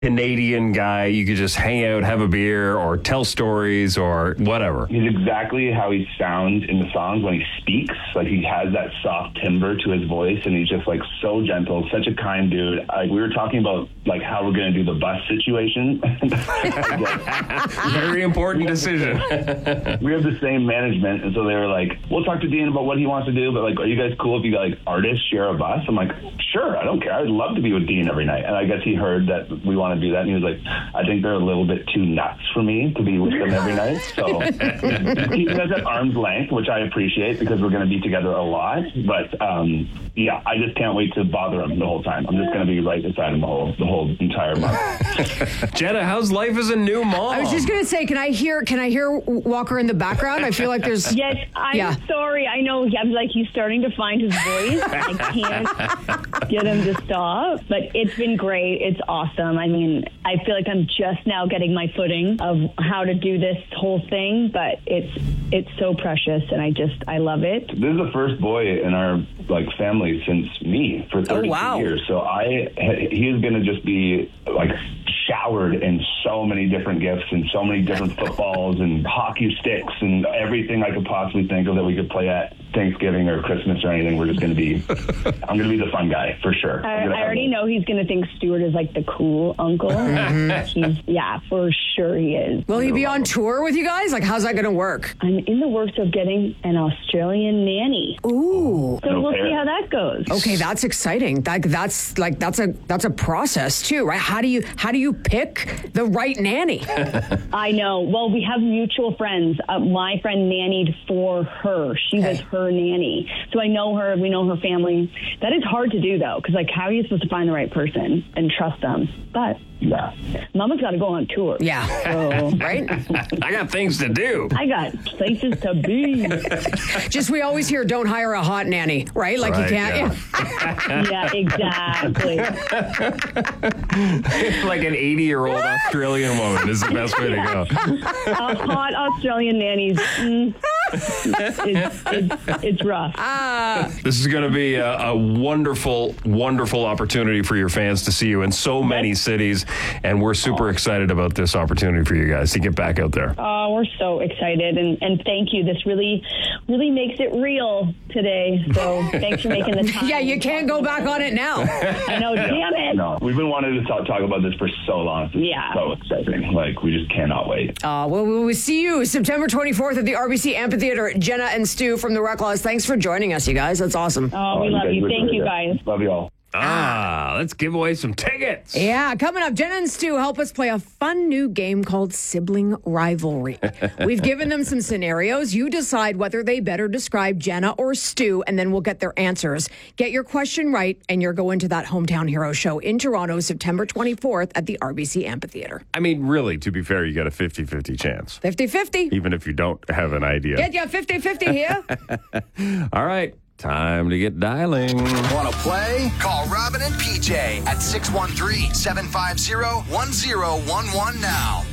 Canadian guy. You could just hang out, have a beer, or tell stories, or whatever. He's exactly how he sounds in the songs when he speaks. Like, he has that soft timbre to his voice, and he's just, like, so gentle, such a kind dude. We were talking about, like, how we're going to do the bus situation. Very important decision. We have the same management, and so they were like, we'll talk to Dean about what he wants to do, but, like, are you guys cool if you, like, artists share a bus? I'm like, sure, I don't care. I'd love to be with Dean every night. And I guess he heard that we want to do that, and he was like, I think they're a little bit too nuts for me to be with them every night. So keeping us at arm's length, which I appreciate because we're going to be together a lot. But yeah, I just can't wait to bother him the whole time. I'm just going to be right beside him the whole entire month. Jenna, how's life as a new mom? I was just going to say, can I hear Walker in the background? I feel like there's... Yes, I'm sorry. I know he's starting to find his voice. I can't get him to stop, but it's been great. It's awesome. I mean, I feel like I'm just now getting my footing of how to do this whole thing, but it's so precious, and I love it. This is the first boy in our family since me for 32 years. So he is going to just be showered in so many different gifts and so many different footballs and hockey sticks and everything I could possibly think of that we could play at Thanksgiving or Christmas or anything. We're just going to be, I'm going to be the fun guy for sure. I already know he's going to think Stuart is the cool uncle. For sure he is. Will he be on tour with you guys? How's that going to work? I'm in the works of getting an Australian nanny. Ooh. So we'll see how that goes. Okay, that's exciting. That's a process too, right? How do you pick the right nanny? I know. Well, we have mutual friends. My friend nannied for her. She was her nanny. So I know her. We know her family. That is hard to do, though, because how are you supposed to find the right person and trust them? But Mama's got to go on tour. Yeah. So, right? I got things to do. I got places to be. We always hear, don't hire a hot nanny, right? You can't. Yeah, exactly. Like an 80-year-old Australian woman is the best way to go. A hot Australian nanny's... It's rough. This is going to be a wonderful, wonderful opportunity for your fans to see you in so many cities, and we're super excited about this opportunity for you guys to get back out there. Oh, we're so excited, and thank you. This really, really makes it real today, so thanks for making the time. Yeah, you can't go back on it now. I know, damn it. No, we've been wanting to talk about this for so long. It's so exciting. We just cannot wait. Well, we'll see you September 24th at the RBC Amphitheater. Jenna and Stu from the Reclaws, thanks for joining us, you guys. That's awesome. Oh, we love you. Thank you, guys. Love you all. Let's give away some tickets. Yeah, coming up, Jenna and Stu help us play a fun new game called Sibling Rivalry. We've given them some scenarios. You decide whether they better describe Jenna or Stu, and then we'll get their answers. Get your question right, and you're going to that Hometown Hero show in Toronto, September 24th at the RBC Amphitheater. I mean, really, to be fair, you got a 50-50 chance. 50-50. Even if you don't have an idea. Get you 50-50 here. All right. Time to get dialing. Want to play? Call Robin and PJ at 613-750-1011 now.